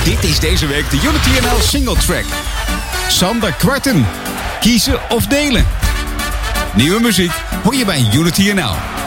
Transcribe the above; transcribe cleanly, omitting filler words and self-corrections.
Dit is deze week de Unity NL single track. Sander Kwarten. Kiezen of delen. Nieuwe muziek hoor je bij Unity NL.